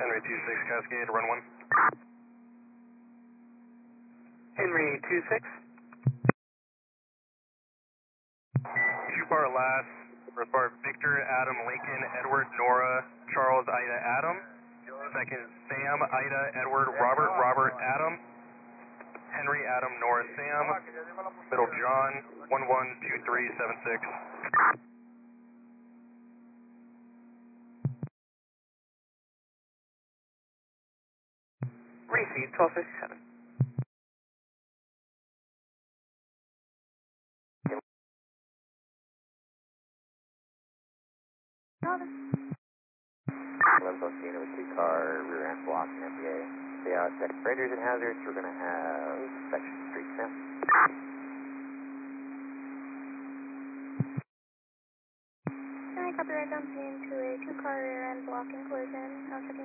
Henry 26 Cascade, run 1. Henry 26. 2 bar last, first bar Victor, Adam, Lincoln, Edward, Nora, Charles, Ida, Adam. Second, Sam, Ida, Edward, Robert, Robert, Adam. Henry, Adam, Nora, Sam. Middle, John, 112376. Receive 1257. Level Cena with 2-car, rear end block and MBA. Stay out, check breakers and hazards. We're going to have section streets now. Hi, copy right down into a 2-car rear end block and collision.